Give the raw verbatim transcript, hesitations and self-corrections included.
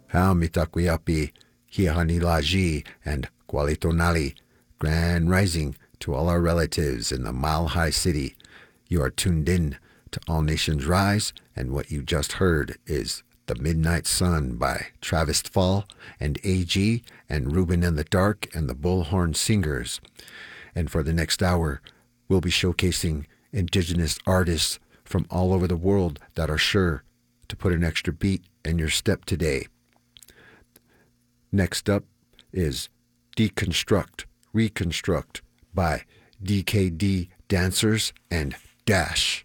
Haumitakuyapi, Hihanilaji, and Kualitonali. Grand rising to all our relatives in the Mile High City. You are tuned in to All Nations Rise, and what you just heard is The Midnight Sun by Travis Fall and A G and Ruben in the Dark and the Bullhorn Singers. And for the next hour, we'll be showcasing indigenous artists from all over the world that are sure to put an extra beat in your step today. Next up is Deconstruct, Reconstruct by D K D Dancers and Dash.